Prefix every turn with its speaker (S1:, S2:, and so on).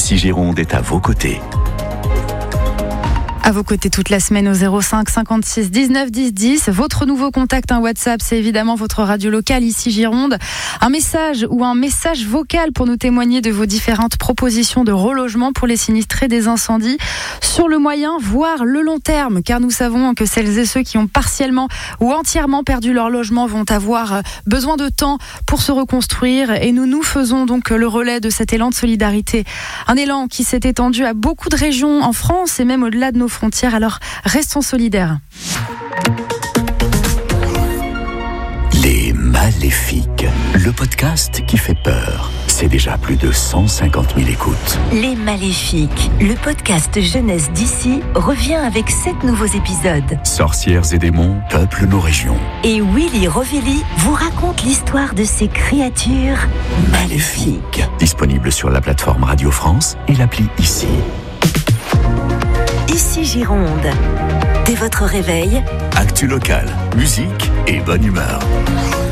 S1: Ici Gironde est à vos côtés.
S2: À vos côtés toute la semaine au 05 56 19 10 10. Votre nouveau contact, un WhatsApp, c'est évidemment votre radio locale ici Gironde. Un message ou un message vocal pour nous témoigner de vos différentes propositions de relogement pour les sinistrés des incendies sur le moyen, voire le long terme, car nous savons que celles et ceux qui ont partiellement ou entièrement perdu leur logement vont avoir besoin de temps pour se reconstruire et nous faisons donc le relais de cet élan de solidarité. Un élan qui s'est étendu à beaucoup de régions en France et même au-delà de nos frontières, alors restons solidaires.
S1: Les Maléfiques, le podcast qui fait peur. C'est déjà plus de 150 000 écoutes.
S3: Les Maléfiques, le podcast jeunesse d'ici, revient avec 7 nouveaux épisodes.
S1: Sorcières et démons peuplent nos régions.
S3: Et Willy Rovelli vous raconte l'histoire de ces créatures maléfiques.
S1: Disponible sur la plateforme Radio France et l'appli Ici.
S3: Ici Gironde. Dès votre réveil,
S1: Actu locale, musique et bonne humeur.